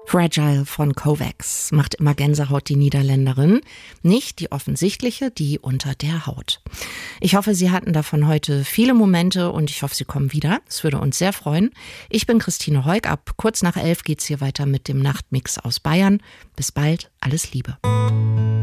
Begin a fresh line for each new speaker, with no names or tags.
Fragile von Kovacs macht immer Gänsehaut, die Niederländerin. Nicht die offensichtliche, die unter der Haut. Ich hoffe, Sie hatten davon heute viele Momente und ich hoffe, Sie kommen wieder. Es würde uns sehr freuen. Ich bin Christine Heuk. Ab kurz nach 11 geht's hier weiter mit dem Nachtmix aus Bayern. Bis bald. Alles Liebe.